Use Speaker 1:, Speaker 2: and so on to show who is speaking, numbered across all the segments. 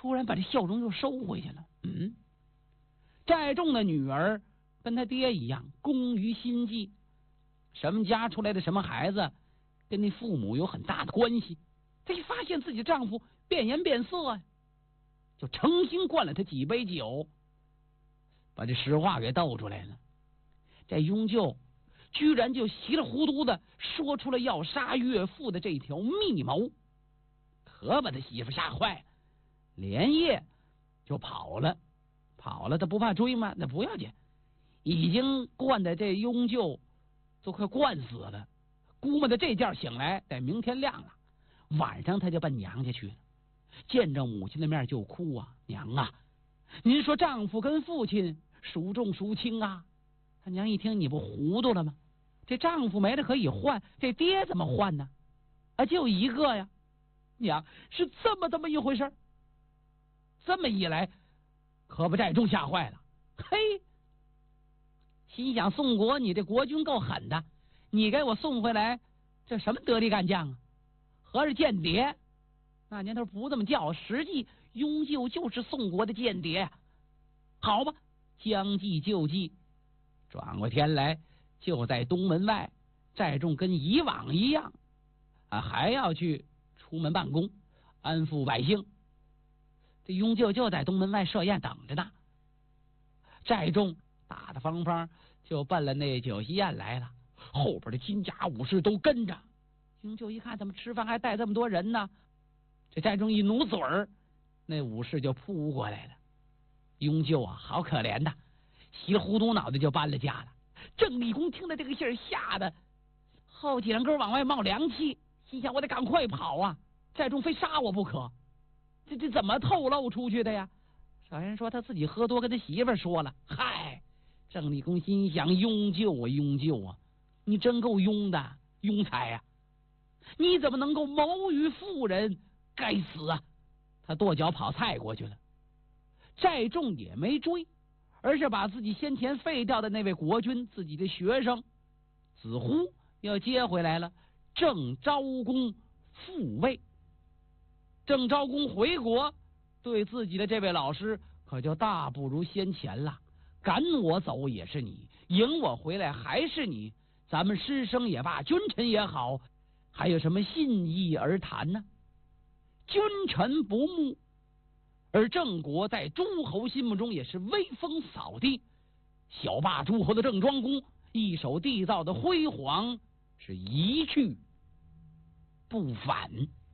Speaker 1: 突然把这笑容又收回去了。寨仲的女儿跟他爹一样工于心计，什么家出来的什么孩子跟那父母有很大的关系。她一发现自己丈夫变颜变色啊，就诚心灌了他几杯酒，把这实话给斗出来了。这雍舅居然就稀里糊涂的说出了要杀岳父的这条密谋，可把他媳妇吓坏了，连夜就跑了。他不怕追吗？那不要紧，已经灌的这雍舅都快灌死了，估摸着这觉醒来得明天亮了。晚上他就奔娘家去了，见着母亲的面就哭啊，娘啊，您说丈夫跟父亲孰重孰轻啊？他娘一听，你不糊涂了吗？这丈夫没了可以换，这爹怎么换呢？就一个呀。娘，是这么一回事。这么一来可把寨仲吓坏了，嘿，心想宋国你这国君够狠的，你给我送回来这什么得力干将啊？合着间谍。那年头不这么叫，实际雍舅就是宋国的间谍呀。好吧，将计就计，转过天来就在东门外，寨仲跟以往一样还要去出门办公，安抚百姓。这雍舅就在东门外设宴等着呢。寨仲大大方方就奔了那酒席宴来了，后边的金甲武士都跟着。雍舅一看，怎么吃饭还带这么多人呢？这寨仲一努嘴儿，那武士就扑过来了。雍舅好可怜的，稀里糊涂脑袋就搬了家了。郑立功听了这个信儿，吓得后脊梁根往外冒凉气，心想我得赶快跑啊！寨仲非杀我不可，这怎么透露出去的呀？少人说他自己喝多跟他媳妇说了。嗨，郑立功心想，雍舅啊，你真够庸的，庸才啊！你怎么能够谋于妇人？该死啊！他跺脚跑菜过去了。寨仲也没追，而是把自己先前废掉的那位国君，自己的学生子乎又接回来了。郑昭公复位，郑昭公回国，对自己的这位老师可就大不如先前了。赶我走也是你，迎我回来还是你，咱们师生也罢，君臣也好，还有什么信义而谈呢？君臣不睦，而郑国在诸侯心目中也是威风扫地。小霸诸侯的郑庄公一手缔造的辉煌是一去不返。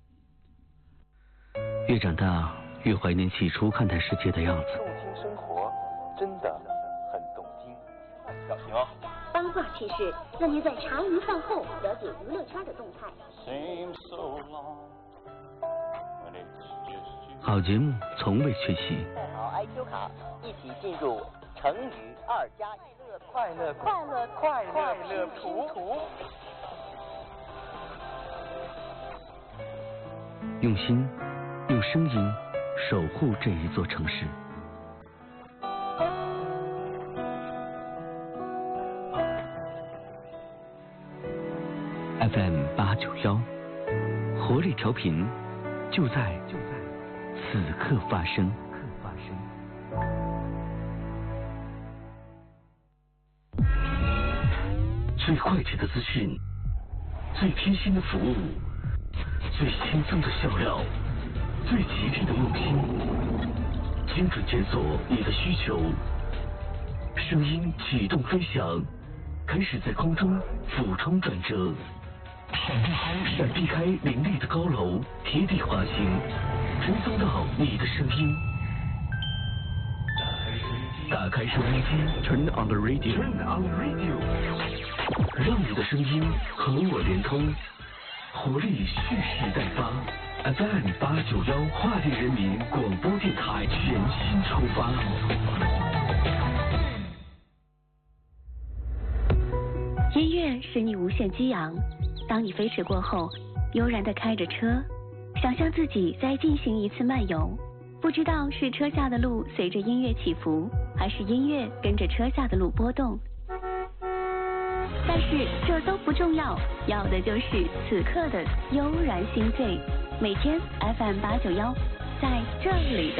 Speaker 2: 越长大越怀念起初看待世界的样子。
Speaker 3: 动听生活真的很动听。小心哦！
Speaker 4: 八卦趣事，让您在茶余饭后了解娱乐圈的动态。
Speaker 2: 好节目从未缺席。
Speaker 5: 带好 IQ 卡，一起进入成语2+1
Speaker 3: 快乐图。
Speaker 2: 用心，用声音守护这一座城市。FM 891，活力调频，就在此刻发生。最快捷的资讯，最贴心的服务，最轻松的笑料，最吉利的用心，精准检索你的需求，声音启动飞翔，开始在空中俯冲转折，闪避开林立的高楼，贴地滑行，传送到你的声音。打开收音机 ，Turn on the radio， 让你的声音和我连通，活力蓄势待发。FM 891华电人民广播电台全新出发。
Speaker 4: 音乐使你无限激昂，当你飞驰过后，悠然地开着车，想象自己在进行一次漫游，不知道是车下的路随着音乐起伏，还是音乐跟着车下的路波动。但是这都不重要，要的就是此刻的悠然心醉。每天 FM 891，在这里的